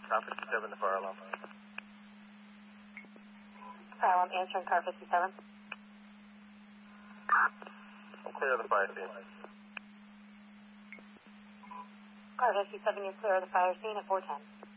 Car 57, the fire alarm. Fire alarm answering car 57. I'm clear of the fire scene. Car 57, you're clear of the fire scene at 410.